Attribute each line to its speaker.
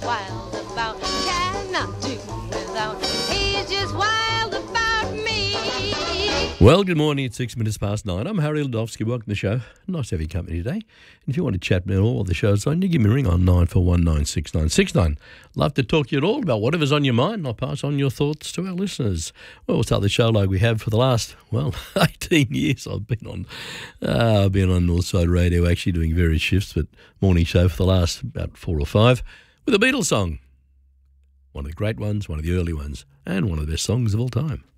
Speaker 1: wild about, cannot do without. He's just wild about me.
Speaker 2: Well, good morning. It's 6 minutes past 9. I'm Harry Ladovsky. Welcome to the show. Nice to have your company today. And if you want to chat about all the shows on, you give me a ring on 94196969. Love to talk to you at all about whatever's on your mind, and I'll pass on your thoughts to our listeners. Well, we'll start the show like we have for the last, 18 years. I've been on Northside Radio, actually doing various shifts, but morning show for the last about 4 or 5 with a Beatles song. One of the great ones, one of the early ones, and one of the best songs of all time.